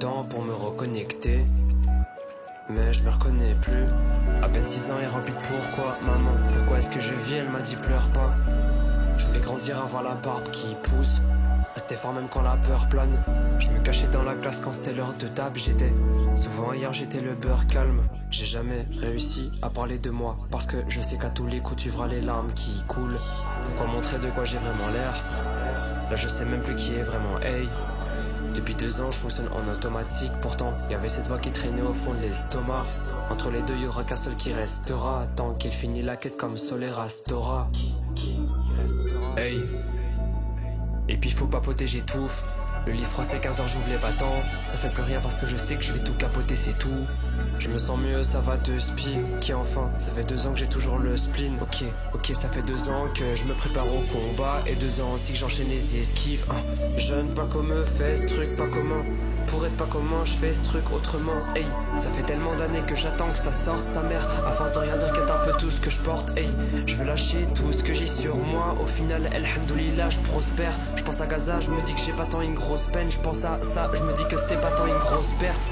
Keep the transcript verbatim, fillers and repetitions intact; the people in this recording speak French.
temps pour me reconnecter. Mais je me reconnais plus. À peine six ans et rempli de pourquoi. Maman, pourquoi est-ce que je vis? Elle m'a dit pleure pas. Je voulais grandir, avoir la barbe qui pousse, rester fort même quand la peur plane. Je me cachais dans la classe quand c'était l'heure de table. J'étais souvent ailleurs, j'étais le beurre calme. J'ai jamais réussi à parler de moi, parce que je sais qu'à tous les coups tu verras les larmes qui coulent. Pourquoi montrer de quoi j'ai vraiment l'air? Là je sais même plus qui est vraiment hey. Depuis deux ans je fonctionne en automatique. Pourtant y'avait cette voix qui traînait au fond de l'estomac. Entre les deux y'aura qu'un seul qui restera, tant qu'il finit la quête comme Solera Stora. Hey. Et puis faut papoter, j'étouffe. Le lit froid c'est quinze heures, j'ouvre les battants. Ça fait plus rien parce que je sais que je vais tout capoter, c'est tout. Je me sens mieux, ça va de spi. Qui enfin, ça fait deux ans que j'ai toujours le spleen. Ok, ok, ça fait deux ans que je me prépare au combat. Et deux ans aussi que j'enchaîne les esquives. ah, Jeune, pas comment fait ce truc, pas comment. Pour être pas comment je fais ce truc autrement. Hey, ça fait tellement d'années que j'attends que ça sorte. Sa mère, à force de rien dire, qu'est un peu tout ce que je porte. Hey, je veux lâcher tout ce que j'ai sur moi. Au final, alhamdoulilah, je prospère. Je pense à Gaza, je me dis que j'ai pas tant une grosse peine. Je pense à ça, je me dis que c'était pas tant une grosse perte.